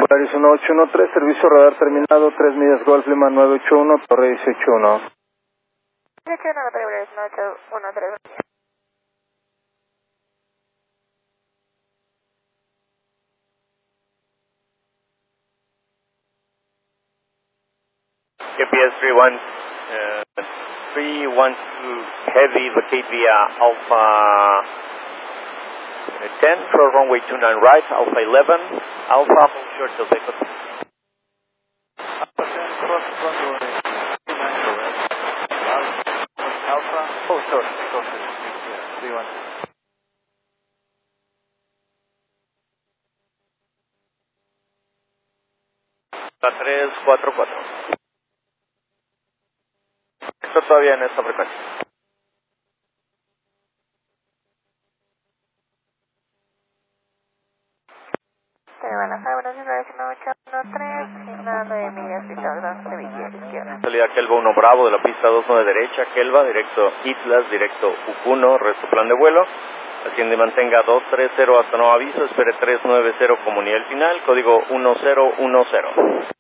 Polaris 1813, servicio radar terminado, 3 millas Golf Lima 981, Torre 181. 181, Polaris 1813. GPS 312 heavy, vacate via Alpha 10 for runway 29 right, Alpha 11, Alpha, hold short till takeoff. Alpha 10, cross runway 29 correct. Alpha, oh short, yeah, 312. La 344. Esto todavía en esta frecuencia. Nada 9 millas, Pichard, Sevilla, izquierda. Salida Kelva 1 Bravo de la pista 29 derecha, Kelva, directo Islas, directo UC1, resto plan de vuelo. Asciende y mantenga 230 hasta nuevo aviso, espere 390 como nivel final, código 1010.